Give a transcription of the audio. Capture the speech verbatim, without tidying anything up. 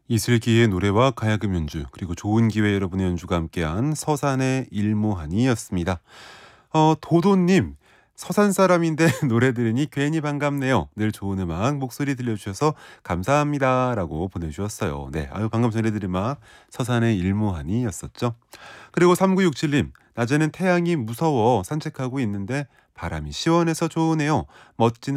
이슬기의 노래와 가야금 연주, 그리고 좋은 기회 여러분의 연주가 함께한 서산의 일무하니였습니다. 어, 도도님, 서산 사람인데 노래 들으니 괜히 반갑네요. 늘 좋은 음악 목소리 들려주셔서 감사합니다. 라고 보내주셨어요. 네, 아유, 방금 전해드린 음악 서산의 일무하니였었죠. 그리고 삼구육칠님, 낮에는 태양이 무서워 산책하고 있는데 바람이 시원해서 좋으네요. 멋진